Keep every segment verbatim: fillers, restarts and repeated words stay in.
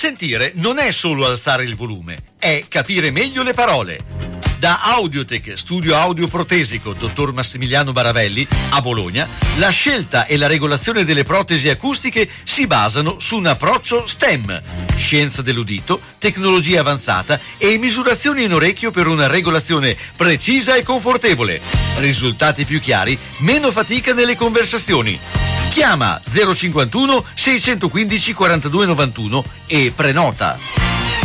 sentire non è solo alzare il volume, è capire meglio le parole. Da Audiotech, studio audio protesico, dottor Massimiliano Baravelli, a Bologna, la scelta e la regolazione delle protesi acustiche si basano su un approccio STEM, scienza dell'udito, tecnologia avanzata e misurazioni in orecchio per una regolazione precisa e confortevole. Risultati più chiari, meno fatica nelle conversazioni. Chiama zero cinquantuno seicentoquindici quarantadue novantuno e prenota.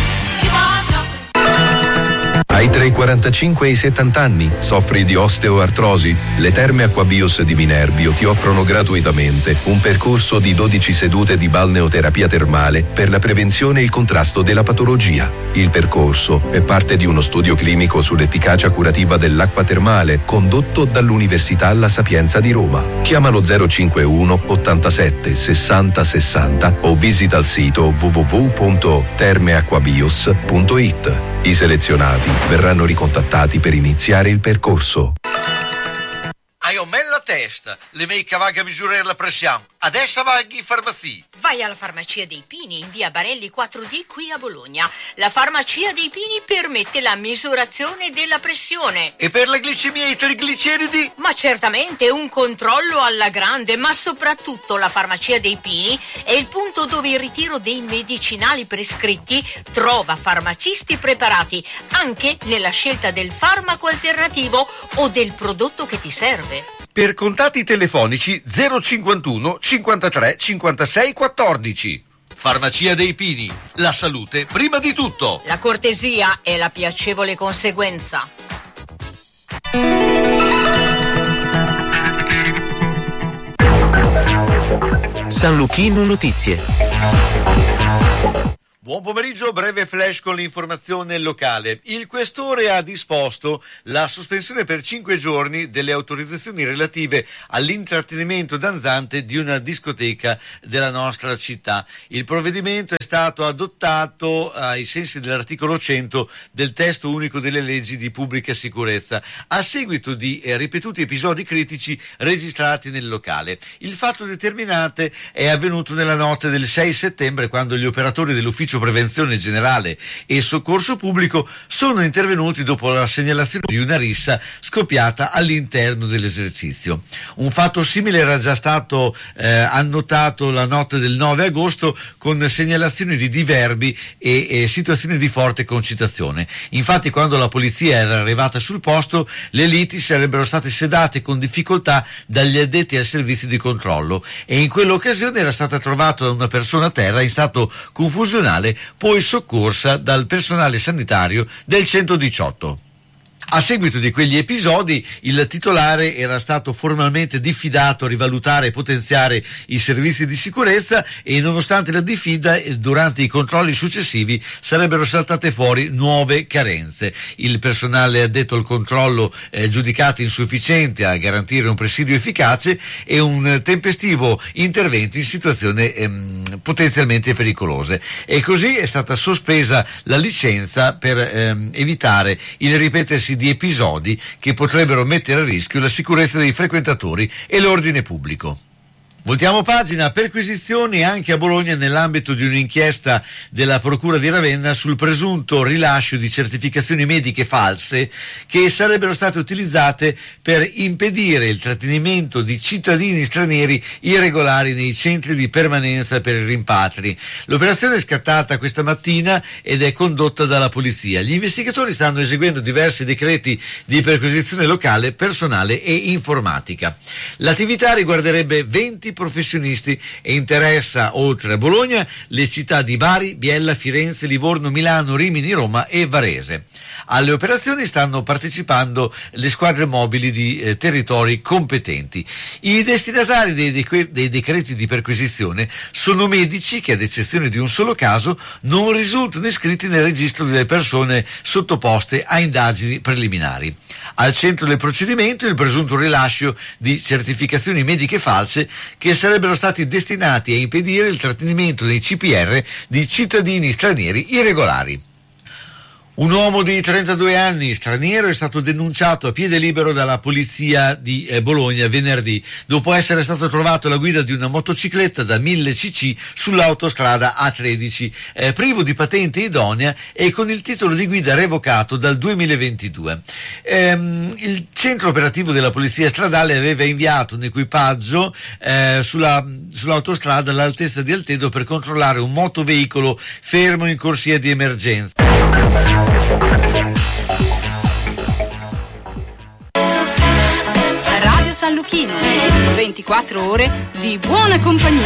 Hai tra i quarantacinque e i settanta anni? Soffri di osteoartrosi? Le Terme Acquabios di Minerbio ti offrono gratuitamente un percorso di dodici sedute di balneoterapia termale per la prevenzione e il contrasto della patologia. Il percorso è parte di uno studio clinico sull'efficacia curativa dell'acqua termale condotto dall'Università La Sapienza di Roma. Chiamalo zero cinquantuno ottantasette sessanta sessanta o visita il sito w w w punto termeacquabios punto i t. I selezionati verranno ricontattati per iniziare il percorso. Hai un me la testa, le mei cavaghe a misurare la pressione. Adesso vai in farmacia. Vai alla Farmacia dei Pini in via Barelli quattro D qui a Bologna. La Farmacia dei Pini permette la misurazione della pressione. E per la glicemia e i trigliceridi? Ma certamente un controllo alla grande, ma soprattutto la Farmacia dei Pini è il punto dove il ritiro dei medicinali prescritti trova farmacisti preparati anche nella scelta del farmaco alternativo o del prodotto che ti serve. Per contatti telefonici zero cinquantuno cinquantatré cinquantasei quattordici. Farmacia dei Pini, la salute prima di tutto. La cortesia è la piacevole conseguenza. San Luchino Notizie. Buon pomeriggio, breve flash con l'informazione locale. Il questore ha disposto la sospensione per cinque giorni delle autorizzazioni relative all'intrattenimento danzante di una discoteca della nostra città. Il provvedimento è stato adottato ai sensi dell'articolo cento del testo unico delle leggi di pubblica sicurezza, a seguito di eh, ripetuti episodi critici registrati nel locale. Il fatto determinante è avvenuto nella notte del sei settembre, quando gli operatori dell'ufficio prevenzione generale e soccorso pubblico sono intervenuti dopo la segnalazione di una rissa scoppiata all'interno dell'esercizio. Un fatto simile era già stato eh, annotato la notte del nove agosto con segnalazioni di diverbi e, e situazioni di forte concitazione. Infatti, quando la polizia era arrivata sul posto, le liti sarebbero state sedate con difficoltà dagli addetti ai servizi di controllo e in quell'occasione era stata trovata una persona a terra in stato confusionale, poi soccorsa dal personale sanitario del centodiciotto. A seguito di quegli episodi, il titolare era stato formalmente diffidato a rivalutare e potenziare i servizi di sicurezza e, nonostante la diffida, durante i controlli successivi sarebbero saltate fuori nuove carenze. Il personale addetto al controllo eh, giudicato insufficiente a garantire un presidio efficace e un tempestivo intervento in situazioni ehm, potenzialmente pericolose. E così è stata sospesa la licenza per ehm, evitare il ripetersi di episodi che potrebbero mettere a rischio la sicurezza dei frequentatori e l'ordine pubblico. Voltiamo pagina. Perquisizioni anche a Bologna nell'ambito di un'inchiesta della Procura di Ravenna sul presunto rilascio di certificazioni mediche false che sarebbero state utilizzate per impedire il trattenimento di cittadini stranieri irregolari nei centri di permanenza per i rimpatri. L'operazione è scattata questa mattina ed è condotta dalla polizia. Gli investigatori stanno eseguendo diversi decreti di perquisizione locale, personale e informatica. L'attività riguarderebbe venti professionisti e interessa, oltre a Bologna, le città di Bari, Biella, Firenze, Livorno, Milano, Rimini, Roma e Varese. Alle operazioni stanno partecipando le squadre mobili di eh, territori competenti. I destinatari dei, dec- dei decreti di perquisizione sono medici che, ad eccezione di un solo caso, non risultano iscritti nel registro delle persone sottoposte a indagini preliminari. Al centro del procedimento il presunto rilascio di certificazioni mediche false che sarebbero stati destinati a impedire il trattenimento dei C P R di cittadini stranieri irregolari. Un uomo di trentadue anni, straniero, è stato denunciato a piede libero dalla polizia di eh, Bologna venerdì, dopo essere stato trovato alla guida di una motocicletta da mille cc sull'autostrada A tredici, eh, privo di patente idonea e con il titolo di guida revocato dal duemilaventidue. Ehm, il centro operativo della polizia stradale aveva inviato un equipaggio eh, sulla, sull'autostrada all'altezza di Altedo per controllare un motoveicolo fermo in corsia di emergenza. Radio San Luchino, ventiquattro ore di buona compagnia.